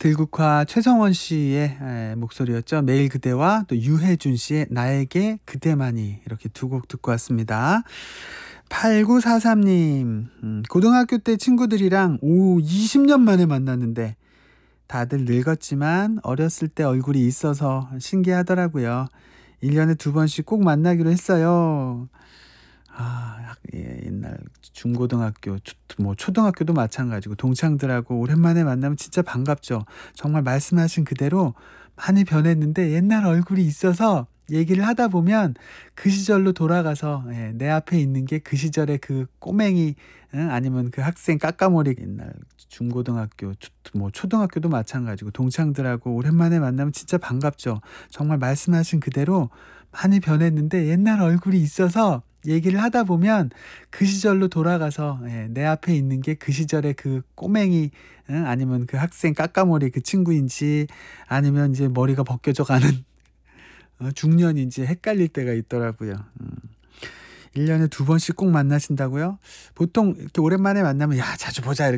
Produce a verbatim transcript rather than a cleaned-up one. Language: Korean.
들국화 최성원 씨의 에, 목소리였죠. 매일 그대와 또 유해준 씨의 나에게 그대만이, 이렇게 두 곡 듣고 왔습니다. 팔구사삼 님, 음, 고등학교 때 친구들이랑 오 이십 년 만에 만났는데 다들 늙었지만 어렸을 때 얼굴이 있어서 신기하더라고요. 일 년에 두 번씩 꼭 만나기로 했어요. 아, 예, 옛날 중고등학교, 초, 뭐 초등학교도 마찬가지고 동창들하고 오랜만에 만나면 진짜 반갑죠. 정말 말씀하신 그대로 많이 변했는데 옛날 얼굴이 있어서 얘기를 하다 보면 그 시절로 돌아가서, 예, 내 앞에 있는 게 그 시절의 그 꼬맹이, 응? 아니면 그 학생 까까머리, 옛날 중고등학교, 초, 뭐 초등학교도 마찬가지고 동창들하고 오랜만에 만나면 진짜 반갑죠. 정말 말씀하신 그대로 많이 변했는데 옛날 얼굴이 있어서 얘기를 하다 보면 그 시절로 돌아가서, 예, 내 앞에 있는 게 그 시절의 그 꼬맹이, 응? 아니면 그 학생 까까머리 그 친구인지, 아니면 이제 머리가 벗겨져 가는 어, 중년인지 헷갈릴 때가 있더라고요. 음. 일 년에 두 번씩 꼭 만나신다고요? 보통 이렇게 오랜만에 만나면 야, 자주 보자, 이렇게